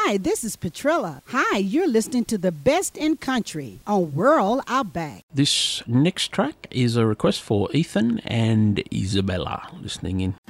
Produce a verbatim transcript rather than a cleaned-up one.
Hi, this is Petrilla. Hi, you're listening to the best in country on World Outback. This next track is a request for Ethan and Isabella listening in.